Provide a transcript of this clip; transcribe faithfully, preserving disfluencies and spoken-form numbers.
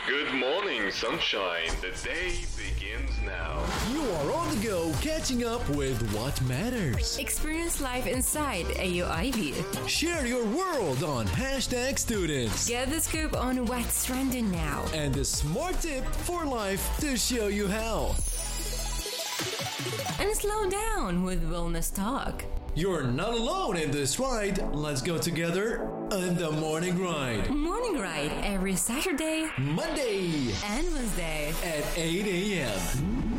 Good morning, sunshine. The day begins now. You are on the go, catching up with what matters. Experience life inside A U I B. Share your world on hashtag students. Get the scoop on what's trending now. And the smart tip for life to show you how. And slow down with Wellness Talk. You're not alone in this ride. Let's go together on the Morning Ride. Morning Ride every Saturday, Monday, and Wednesday at eight a.m.